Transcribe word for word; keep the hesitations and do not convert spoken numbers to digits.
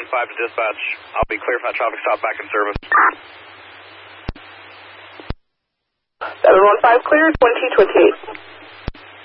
five to dispatch. I'll be clear for that traffic stop back in service. seven one five clear, twenty twenty-eight.